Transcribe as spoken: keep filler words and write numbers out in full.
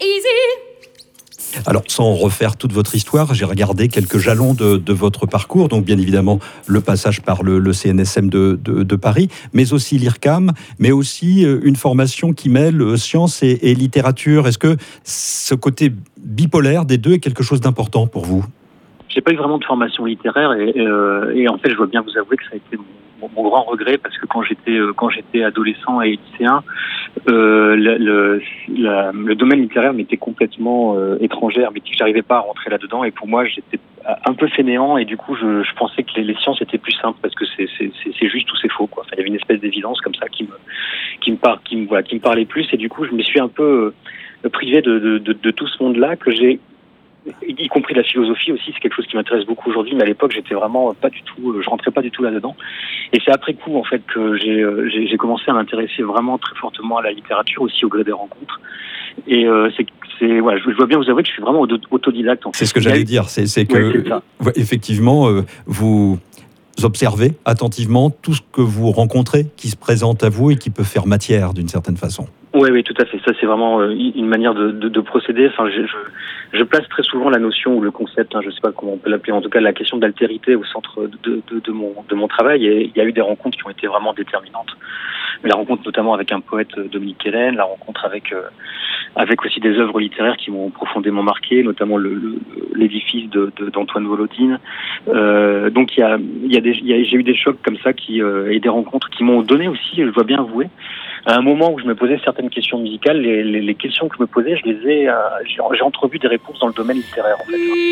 Alors, sans refaire toute votre histoire, j'ai regardé quelques jalons de, de votre parcours. Donc, bien évidemment, le passage par le, le C N S M de, de, de Paris, mais aussi l'I R C A M, mais aussi une formation qui mêle sciences et, et littérature. Est-ce que ce côté bipolaire des deux est quelque chose d'important pour vous ? J'ai pas eu vraiment de formation littéraire et, euh, et en fait, je dois bien vous avouer que ça a été mon, mon grand regret parce que quand j'étais quand j'étais adolescent et lycéen, euh, le, le, la, le domaine littéraire m'était complètement euh, étrangère, mais que j'arrivais pas à rentrer là-dedans. Et pour moi, j'étais un peu fainéant et du coup, je, je pensais que les, les sciences étaient plus simples parce que c'est, c'est, c'est, c'est juste ou c'est faux, quoi. Enfin, il y avait une espèce d'évidence comme ça qui me qui me par, qui me voilà, qui me parlait plus et du coup, je me suis un peu euh, privé de, de, de, de tout ce monde-là que j'ai. Y compris la philosophie aussi, c'est quelque chose qui m'intéresse beaucoup aujourd'hui, mais à l'époque j'étais vraiment pas du tout, je rentrais pas du tout là-dedans. Et c'est après coup en fait que j'ai j'ai, j'ai commencé à m'intéresser vraiment très fortement à la littérature aussi au gré des rencontres. Et euh, c'est c'est voilà, je dois bien vous avouer que je suis vraiment autodidacte. En fait. C'est ce que j'allais dire, c'est c'est que ouais, c'est ouais, effectivement euh, vous observez attentivement tout ce que vous rencontrez qui se présente à vous et qui peut faire matière d'une certaine façon. Oui, oui, tout à fait. Ça, c'est vraiment euh, une manière de, de, de procéder. Enfin, je, je, je place très souvent la notion ou le concept, hein, je ne sais pas comment on peut l'appeler, en tout cas la question d'altérité au centre de, de, de, mon, de mon travail. Et il y a eu des rencontres qui ont été vraiment déterminantes. La rencontre notamment avec un poète, Dominique Hélène, la rencontre avec euh, avec aussi des œuvres littéraires qui m'ont profondément marqué, notamment le, le, l'édifice de, de, d'Antoine Volodine. Euh, donc il y a, il y a des, il y a, j'ai eu des chocs comme ça qui euh, et des rencontres qui m'ont donné aussi, je dois bien avouer, à un moment où je me posais certaines questions musicales, les, les, les questions que je me posais, je les ai, euh, j'ai, j'ai entrevu des réponses dans le domaine littéraire en fait.